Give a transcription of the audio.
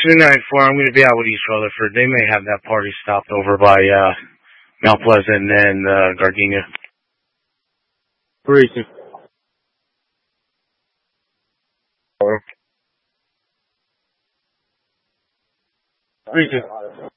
294, I'm going to be out with East Rutherford. They may have that party stopped over by Mount Pleasant and Gardenia. Recent. Recent.